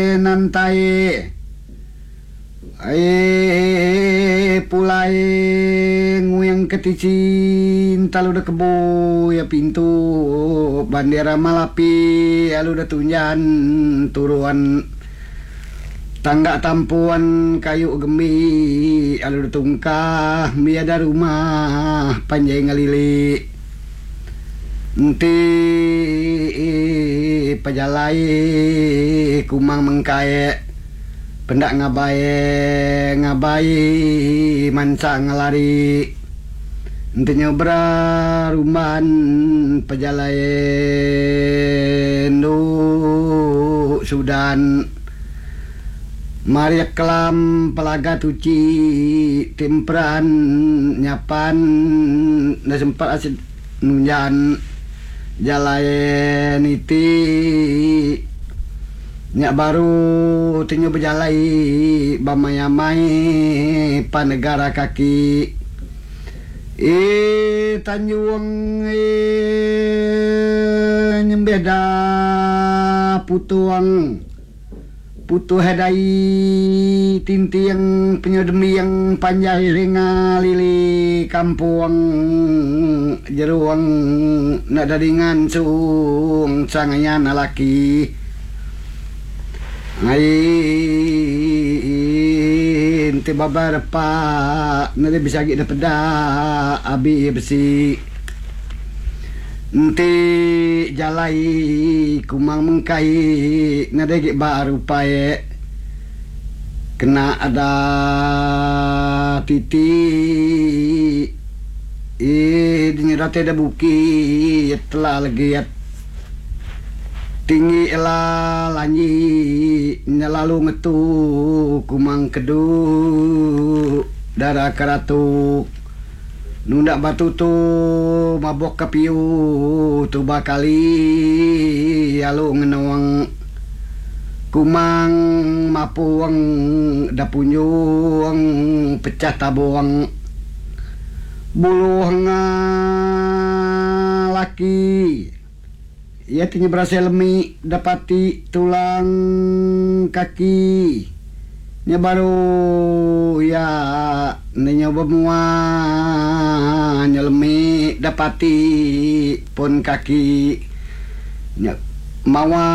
nantai pulai nguyang keticin talu da kebo ya pintu bandera Malapi alu da tunjan turuan tangga tampuan kayu gemi alu da tungkah miada rumah panjai ngalili enti pajalai kumang mengkae pendak ngabai manca ngelari enti nyobra ruman pajalai nu sudan Maria kelam pelaga tuci timpran nyapan na sempat asid nunjan jalain iti nyak baru tinyo berjalai bamayamai panegara kaki Tanjung nyembeda putu hedai tinti yang penyodemi yang panjai ringa lili kampung jeruang nak daringan sung sangayan laki ente babar pak nanti bisa kita peda abi besi ente jalai kumang mengkai nanti baru pae kena ada titi dinyerate ada buki telah lagi tinggi elah lanyi nyalalu ngetu kumang kedu darah karatu nundak batu tu mabok kapiu tu bakali alu ngenawang kumang mapuang dapunyuang pecah tabuang buluh laki ia tinya berhasil lemi dapati tulang kaki nya baru ya nyoba mua nyelemi dapati pun kaki nya mawa